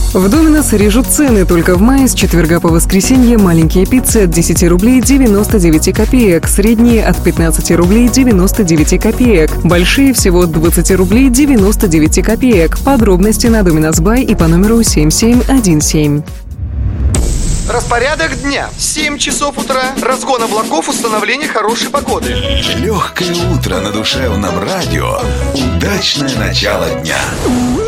В Доминос режут цены. Только в мае с четверга по воскресенье маленькие пиццы от 10 рублей 99 копеек, средние от 15 рублей 99 копеек, большие всего от 20 рублей 99 копеек. Подробности на Доминос Бай и по номеру 7717. Распорядок дня. 7 часов утра. Разгон облаков, установление хорошей погоды. Легкое утро на душевном радио. Удачное начало дня.